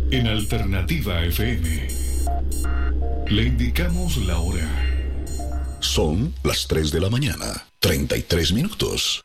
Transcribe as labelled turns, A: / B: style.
A: En Alternativa FM le indicamos la hora.
B: Son las 3 de la mañana, 33 minutos.